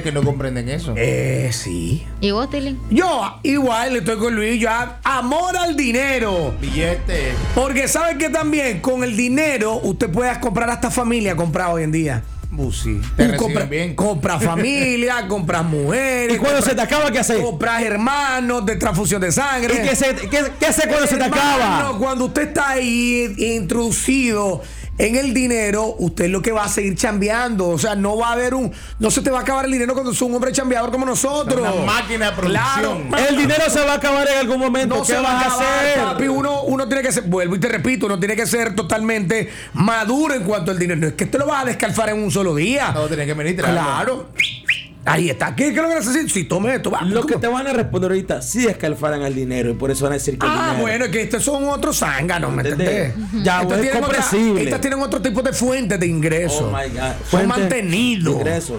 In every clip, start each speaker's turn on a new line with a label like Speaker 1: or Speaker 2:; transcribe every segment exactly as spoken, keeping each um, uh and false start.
Speaker 1: que no comprenden eso.
Speaker 2: Eh, sí.
Speaker 3: ¿Y vos, Tilín?
Speaker 2: Yo igual estoy con Luis, yo amor al dinero.
Speaker 1: Billete.
Speaker 2: Porque saben que también con el dinero usted puede comprar hasta familia comprar hoy en día.
Speaker 1: Busi. Te reciben
Speaker 2: compra,
Speaker 1: bien.
Speaker 2: compras familia, compras mujeres.
Speaker 4: ¿Y cuando
Speaker 2: compras,
Speaker 4: se te acaba, qué haces?
Speaker 2: Compras hermanos de transfusión de sangre.
Speaker 4: ¿Y qué, se, qué, qué hace cuando se te acaba?
Speaker 2: Hermano, cuando usted está ahí introducido en el dinero, usted lo que va a seguir chambeando. O sea, no va a haber un. No se te va a acabar el dinero cuando sos un hombre chambeador como nosotros.
Speaker 1: Una máquina de producción.
Speaker 2: Claro.
Speaker 4: El dinero se va a acabar en algún momento.
Speaker 2: No
Speaker 4: ¿Qué
Speaker 2: se va
Speaker 4: vas
Speaker 2: a
Speaker 4: a
Speaker 2: acabar,
Speaker 4: hacer?
Speaker 2: papi. Uno, uno tiene que ser, vuelvo y te repito, uno tiene que ser totalmente maduro en cuanto al dinero. No es que te lo vas a descalfar en un solo día.
Speaker 1: No, tenés que venir.
Speaker 2: Claro. Ahí está. ¿Qué, qué es lo que necesitas? Si tome esto, va.
Speaker 4: Lo
Speaker 2: ¿Cómo?
Speaker 4: que te van a responder ahorita, sí escalfaran el dinero y por eso van a decir que el
Speaker 2: Ah,
Speaker 4: dinero.
Speaker 2: bueno, es que estos son otros zánganos, ¿me entendés?
Speaker 4: Ya,
Speaker 2: Estas
Speaker 4: es
Speaker 2: tienen otra-
Speaker 4: comprensible.
Speaker 2: Estas tienen otro tipo de fuentes de ingresos.
Speaker 4: Oh my God.
Speaker 2: Son
Speaker 4: Fuente
Speaker 2: mantenidos.
Speaker 4: de ingreso.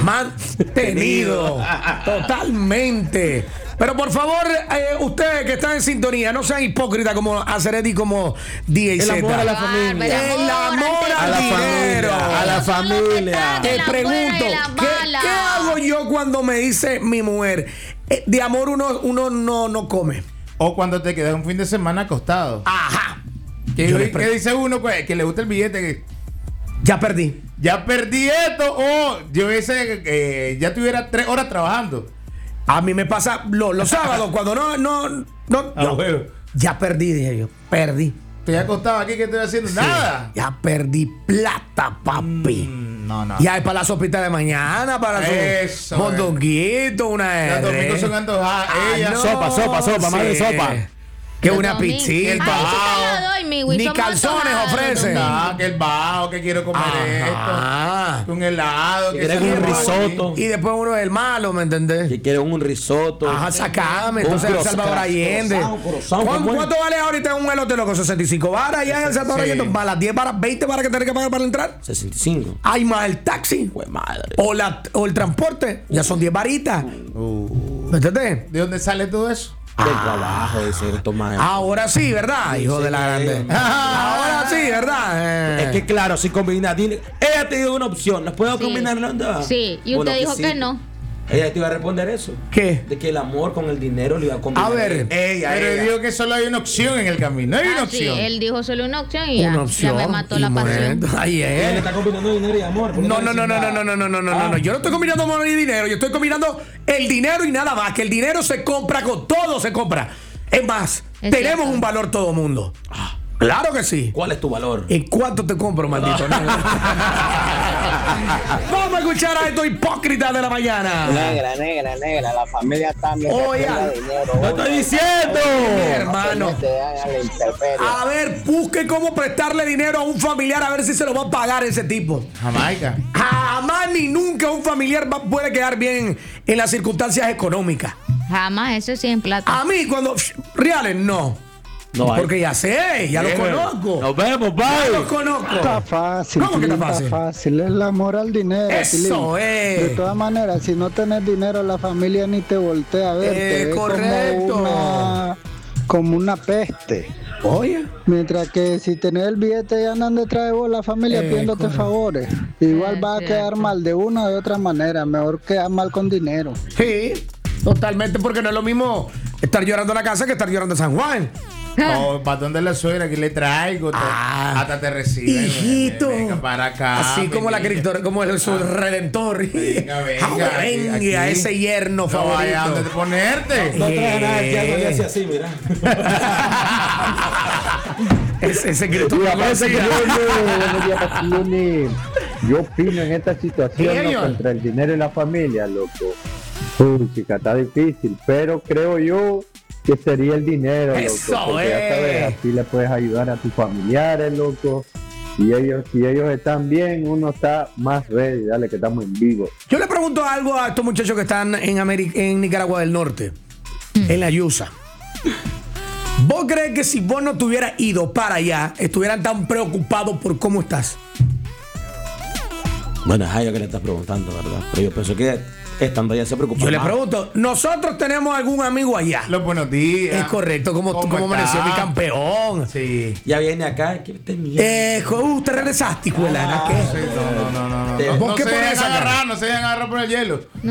Speaker 2: Mantenidos. Totalmente. Pero por favor, eh, ustedes que están en sintonía, no sean hipócritas como Aceretti y como D J Z.
Speaker 4: El amor a la familia.
Speaker 2: El amor
Speaker 4: A
Speaker 2: al
Speaker 4: la
Speaker 2: dinero.
Speaker 4: familia. A la
Speaker 3: Ellos son los que
Speaker 4: familia.
Speaker 3: están de
Speaker 2: Te
Speaker 3: la buena
Speaker 2: pregunto,
Speaker 3: y la
Speaker 2: ¿qué,
Speaker 3: mala.
Speaker 2: qué hago yo cuando me dice mi mujer? Eh, de amor uno, uno no, no come.
Speaker 1: O cuando te quedas un fin de semana acostado.
Speaker 2: Ajá.
Speaker 1: ¿Qué,
Speaker 2: Yo les
Speaker 1: qué
Speaker 2: pre-
Speaker 1: dice uno pues, que le gusta el billete? Que
Speaker 2: Ya perdí.
Speaker 1: ya perdí esto. O yo ese eh, ya tuviera tres horas trabajando.
Speaker 2: A mí me pasa lo- los sábados cuando no, no, no.
Speaker 1: Ah,
Speaker 2: no.
Speaker 1: bueno.
Speaker 2: Ya perdí, dije yo. Perdí.
Speaker 1: Estoy acostado aquí, ¿qué estoy haciendo? Nada.
Speaker 2: Ya perdí plata, papi.
Speaker 1: Mm, no, no.
Speaker 2: Ya hay para la sopita de mañana, para
Speaker 1: Eso,
Speaker 2: su mondonguito, una
Speaker 1: Los domingos son antojadas.
Speaker 2: Ah,
Speaker 1: Ella.
Speaker 2: no,
Speaker 4: Sopa, sopa, sopa, más de sopa.
Speaker 2: Que
Speaker 3: Los
Speaker 2: una
Speaker 3: domingos.
Speaker 2: pizzita.
Speaker 3: Ay, eso te lo doy, mi güey.
Speaker 2: Ni
Speaker 3: Somos
Speaker 2: calzones
Speaker 3: antojados
Speaker 2: ofrecen.
Speaker 3: los
Speaker 1: Ah, que el bajo, que quiero comer
Speaker 2: Ajá.
Speaker 1: esto. Un helado. Que
Speaker 4: Quieren
Speaker 1: ese
Speaker 4: un
Speaker 1: arroz
Speaker 4: risotto.
Speaker 1: aquí.
Speaker 2: Y después uno es el malo, ¿me entendés?
Speaker 4: Que quieren un risotto.
Speaker 2: Ajá, sacame.
Speaker 4: Un
Speaker 2: Entonces el
Speaker 4: croissant,
Speaker 2: Salvador Allende.
Speaker 4: croissant, croissant,
Speaker 2: ¿Cuánto,
Speaker 4: ¿cómo es?
Speaker 2: cuánto vale ahorita un elote loco? sesenta y cinco varas. Ya en el Salvador
Speaker 1: Sí.
Speaker 2: Allende. ¿Para las diez varas? ¿veinte varas que tenés que pagar para entrar?
Speaker 4: sesenta y cinco.
Speaker 2: Hay más el taxi.
Speaker 4: Pues madre.
Speaker 2: O, la, o el transporte. Ya son diez varitas.
Speaker 1: Uh,
Speaker 2: ¿Me entendés?
Speaker 1: ¿De dónde sale todo eso?
Speaker 4: Del trabajo, dice Tomás.
Speaker 2: Ahora sí, ¿verdad? Hijo de la grande. Ahora sí, ¿verdad? Eh.
Speaker 4: Es que claro, si combina dinero. Ella te dio una opción. ¿Nos puedo
Speaker 3: Sí.
Speaker 4: combinar la
Speaker 3: Sí, y
Speaker 4: Bueno,
Speaker 3: usted dijo
Speaker 4: sí.
Speaker 3: que no.
Speaker 4: Ella te iba a responder eso.
Speaker 2: ¿Qué?
Speaker 4: De que el amor con el dinero le iba a combinar.
Speaker 2: A ver.
Speaker 4: Ella,
Speaker 1: Pero
Speaker 4: ella.
Speaker 1: digo que solo hay una opción en el camino. No hay una
Speaker 3: Ah, sí,
Speaker 1: opción.
Speaker 3: él dijo solo una opción y ya,
Speaker 2: Una opción.
Speaker 3: ya me mató
Speaker 2: y
Speaker 3: la pasión.
Speaker 2: momento. Ahí
Speaker 4: Ella le
Speaker 2: es.
Speaker 4: está combinando dinero y amor. ¿por qué
Speaker 2: No, no,
Speaker 4: le
Speaker 2: no, no,
Speaker 4: dices
Speaker 2: no, no,
Speaker 4: nada?
Speaker 2: no, no, no, no, no,
Speaker 4: Ah.
Speaker 2: no. Yo no estoy combinando amor y dinero. Yo estoy combinando el dinero y nada más. Que el dinero se compra con todo, se compra. Es más,
Speaker 3: Es
Speaker 2: tenemos
Speaker 3: cierto.
Speaker 2: un valor todo mundo. Claro que sí.
Speaker 4: ¿Cuál es tu valor?
Speaker 2: ¿En cuánto te compro, maldito? Vamos a escuchar a estos hipócritas de la mañana.
Speaker 5: Negra, negra, negra, la familia también
Speaker 2: Oye,
Speaker 5: necesita dinero.
Speaker 4: ¡Lo
Speaker 5: Uno
Speaker 4: estoy diciendo!
Speaker 2: Mi hermano.
Speaker 5: no se dan a la intemperie.
Speaker 2: A ver, busque cómo prestarle dinero a un familiar a ver si se lo va a pagar ese tipo.
Speaker 1: Jamaica.
Speaker 2: Jamás ni nunca un familiar va- puede quedar bien en las circunstancias económicas.
Speaker 3: Jamás, eso sí en plata.
Speaker 2: A mí, cuando. Reales, no.
Speaker 4: No hay.
Speaker 2: Porque ya sé, ya los
Speaker 4: Bien.
Speaker 2: conozco.
Speaker 4: Nos vemos,
Speaker 2: Ya los
Speaker 4: bye.
Speaker 2: conozco.
Speaker 6: Está fácil,
Speaker 2: ¿Cómo que está
Speaker 6: Tilín,
Speaker 2: fácil?
Speaker 6: fácil. Es el amor al dinero.
Speaker 2: Eso
Speaker 6: Tilín.
Speaker 2: es.
Speaker 6: De todas maneras, si no tenés dinero, la familia ni te voltea a ver.
Speaker 2: Eh,
Speaker 6: te ve
Speaker 2: correcto.
Speaker 6: Como una, como una peste.
Speaker 2: Oye.
Speaker 6: Mientras que si tenés el billete y andan detrás de vos, la familia
Speaker 2: Eh,
Speaker 6: pidiéndote
Speaker 2: correcto.
Speaker 6: favores. Igual
Speaker 3: Es
Speaker 6: va a
Speaker 3: cierto.
Speaker 6: quedar mal de una o de otra manera. Mejor quedar mal con dinero.
Speaker 2: Sí, totalmente, porque no es lo mismo estar llorando en la casa que estar llorando en San Juan.
Speaker 1: O para donde la suegra, aquí le traigo. te-
Speaker 2: Ah.
Speaker 1: hasta te reciben.
Speaker 2: Hijito.
Speaker 1: Venga para acá.
Speaker 2: Así
Speaker 1: mi
Speaker 2: como la
Speaker 1: niña.
Speaker 2: Cristo, como el su redentor.
Speaker 1: Venga, venga,
Speaker 2: Ah,
Speaker 1: aquí,
Speaker 2: venga,
Speaker 1: aquí.
Speaker 2: ese yerno
Speaker 1: No vaya a donde
Speaker 2: favorito.
Speaker 1: ponerte.
Speaker 4: No trae nada aquí, algo le
Speaker 2: Eh.
Speaker 4: hace así, mira.
Speaker 2: Ese, ese Cristo.
Speaker 7: Buenos días,
Speaker 2: ese-
Speaker 7: Patillones. Buenos días, Patillones. Yo opino en esta situación,
Speaker 2: Genio.
Speaker 7: loco, entre el dinero y la familia, loco. Uy, chica, está difícil, pero creo yo que sería el dinero,
Speaker 2: Eso
Speaker 7: loco. Porque ya
Speaker 2: es.
Speaker 7: sabes, así le puedes ayudar a tus familiares, loco. Y ellos, si ellos están bien, uno está más ready. Dale, que estamos en vivo.
Speaker 2: Yo le pregunto algo a estos muchachos que están en, Ameri- en Nicaragua del Norte, en la Yusa. ¿Vos crees que si vos no te hubieras ido para allá, estuvieran tan preocupados por cómo estás?
Speaker 4: Bueno, es a ella que le estás preguntando, ¿verdad? Pero yo pienso que estando allá se preocupa
Speaker 2: Yo le
Speaker 4: más.
Speaker 2: pregunto, ¿nosotros tenemos algún amigo allá?
Speaker 1: Los buenos días.
Speaker 2: Es correcto, como,
Speaker 1: ¿Cómo
Speaker 2: como amaneció
Speaker 1: está?
Speaker 2: mi campeón.
Speaker 1: Sí.
Speaker 4: Ya viene acá, ¿qué te mierda?
Speaker 2: Eh, jo- uh, te regresaste, escuela, ¿no? ¿Qué?
Speaker 1: Sí, no, no, no, no.
Speaker 4: Te-
Speaker 1: No,
Speaker 2: ¿Vos
Speaker 1: no
Speaker 2: qué
Speaker 1: se
Speaker 2: pones
Speaker 1: dejan
Speaker 2: acá?
Speaker 1: agarrar, no se dejan agarrar por el hielo.